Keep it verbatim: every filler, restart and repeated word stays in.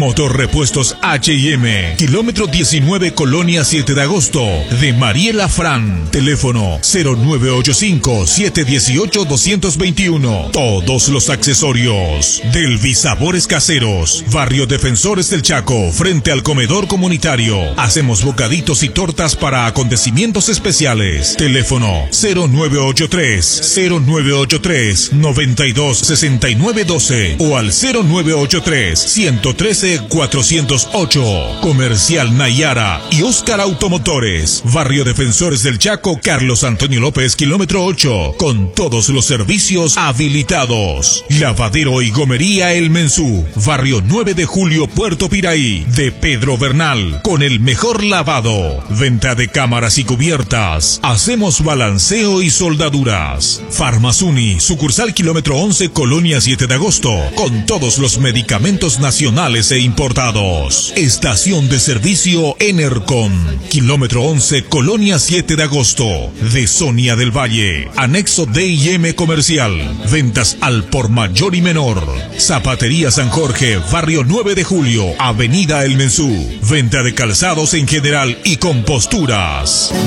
Motorrepuestos H y M, kilómetro diecinueve, Colonia siete de agosto, de Mariela Fran. Teléfono cero nueve ocho cinco, siete uno ocho, dos dos uno. Todos los accesorios del Sabores Caseros, Barrio Defensores del Chaco, frente al comedor comunitario. Hacemos bocaditos y tortas para acontecimientos especiales. Teléfono cero nueve ocho tres, cero nueve ocho tres, nueve dos seis nueve uno dos o al cero nueve ocho tres, uno uno tres, cuatro cero ocho. Comercial Nayara y Oscar Automotores, Barrio Defensores del Chaco, Carlos Antonio López, kilómetro ocho, con todos los servicios habilitados. Lavadero y Gomería El Mensú, Barrio nueve de Julio, Puerto Piraí, de Pedro Bernal, con el mejor lavado. Venta de cámaras y cubiertas. Hacemos balanceo y soldaduras. Farmazuni, sucursal kilómetro once, Colonia siete de agosto, con todos los medicamentos nacionales e importados. Estación de servicio Enercon, kilómetro once, Colonia siete de agosto, de Sonia del Valle, anexo D y M Comercial. Ventas al por mayor y menor. Zapatería San Jorge, Barrio nueve de Julio, Avenida El Mensú. Venta de calzados en general y con posturas.